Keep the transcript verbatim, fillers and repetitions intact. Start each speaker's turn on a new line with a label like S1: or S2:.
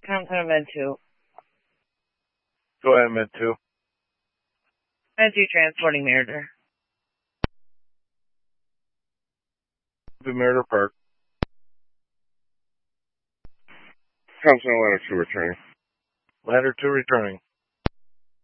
S1: Content Med two.
S2: Go ahead, Med two.
S1: Med two transporting Meritor.
S2: The Meritor Park.
S3: Thompson Ladder two returning.
S2: Ladder two returning.